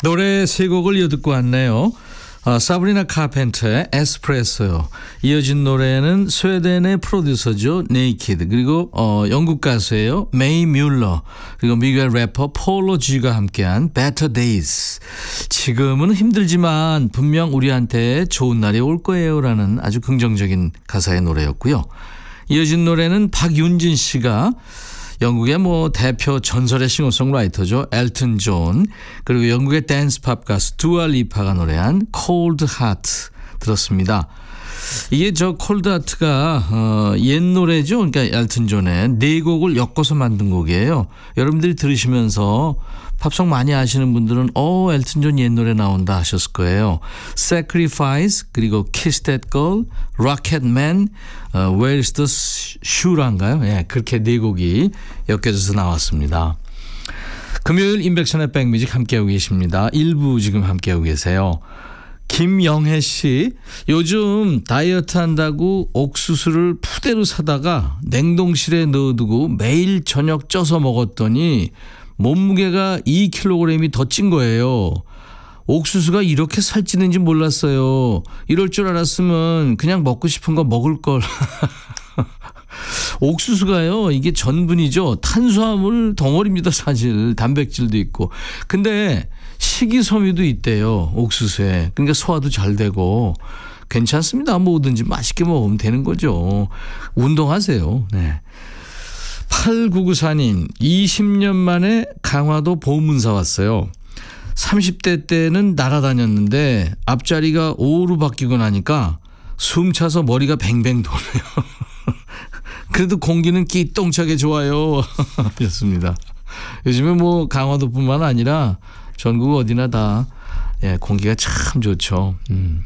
노래 세 곡을 이어듣고 왔네요. 사브리나 카펜터의 에스프레소요. 이어진 노래는 스웨덴의 프로듀서죠. 네이키드. 그리고 영국 가수예요. 메이 뮬러. 그리고 미국 래퍼 폴로 G가 함께한 Better Days. 지금은 힘들지만 분명 우리한테 좋은 날이 올 거예요 라는 아주 긍정적인 가사의 노래였고요. 이어진 노래는 박윤진 씨가 영국의 대표 전설의 싱어송라이터죠. 엘튼 존, 그리고 영국의 댄스팝 가수 두아리파가 노래한 Cold Heart 들었습니다. 이게 콜드 하트가 옛 노래죠. 그러니까 엘튼 존의 네 곡을 엮어서 만든 곡이에요. 여러분들이 들으시면서 팝송 많이 아시는 분들은 엘튼 존 옛 노래 나온다 하셨을 거예요. Sacrifice, 그리고 Kiss That Girl, Rocket Man, Where's the Shoe란가요? 예, 그렇게 네 곡이 엮여져서 나왔습니다. 금요일 인백션의 백뮤직 함께하고 계십니다. 1부 지금 함께하고 계세요. 김영애 씨, 요즘 다이어트 한다고 옥수수를 푸대로 사다가 냉동실에 넣어두고 매일 저녁 쪄서 먹었더니 몸무게가 2kg이 더 찐 거예요. 옥수수가 이렇게 살찌는지 몰랐어요. 이럴 줄 알았으면 그냥 먹고 싶은 거 먹을 걸. 옥수수가요, 이게 전분이죠. 탄수화물 덩어리입니다. 사실 단백질도 있고. 근데 식이섬유도 있대요, 옥수수에. 그러니까 소화도 잘 되고 괜찮습니다. 뭐든지 맛있게 먹으면 되는 거죠. 운동하세요. 네. 8994님, 20년 만에 강화도 보문사 왔어요. 30대 때는 날아다녔는데 앞자리가 5로 바뀌고 나니까 숨 차서 머리가 뱅뱅 도네요. 그래도 공기는 기똥차게 좋아요. 좋습니다. 요즘에 강화도뿐만 아니라 전국 어디나 다 공기가 참 좋죠.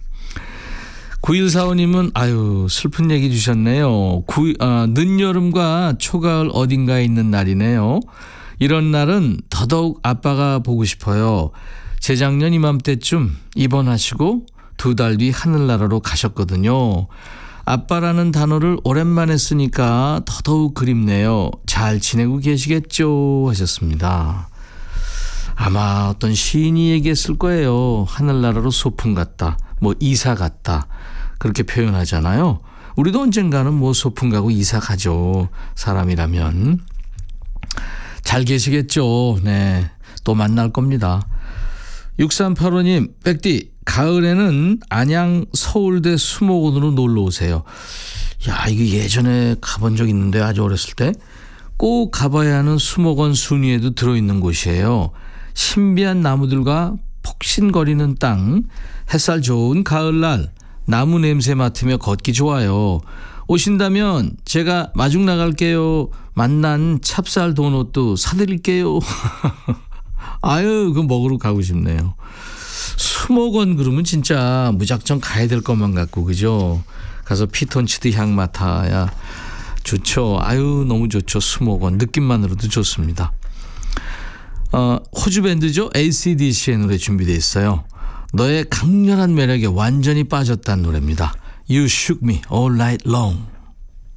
9145님은 아유 슬픈 얘기 주셨네요. 늦여름과 초가을 어딘가에 있는 날이네요. 이런 날은 더더욱 아빠가 보고 싶어요. 재작년 이맘때쯤 입원하시고 2달 뒤 하늘나라로 가셨거든요. 아빠라는 단어를 오랜만에 쓰니까 더더욱 그립네요. 잘 지내고 계시겠죠? 하셨습니다. 아마 어떤 시인이 얘기했을 거예요. 하늘나라로 소풍 갔다, 이사 갔다, 그렇게 표현하잖아요. 우리도 언젠가는 소풍 가고 이사 가죠. 사람이라면. 잘 계시겠죠? 네, 또 만날 겁니다. 6385님, 백디, 가을에는 안양 서울대 수목원으로 놀러 오세요. 야, 이거 예전에 가본 적 있는데, 아주 어렸을 때 꼭 가봐야 하는 수목원 순위에도 들어있는 곳이에요. 신비한 나무들과 폭신거리는 땅, 햇살 좋은 가을날 나무 냄새 맡으며 걷기 좋아요. 오신다면 제가 마중 나갈게요. 만난 찹쌀 도넛도 사드릴게요. 아유, 그거 먹으러 가고 싶네요. 수목원 그러면 진짜 무작정 가야 될 것만 같고, 그죠? 가서 피톤치드 향 맡아야 좋죠. 아유, 너무 좋죠. 수목원 느낌만으로도 좋습니다. 호주 밴드죠. AC/DC의 노래 준비되어 있어요. 너의 강렬한 매력에 완전히 빠졌다는 노래입니다. You shook me all night long.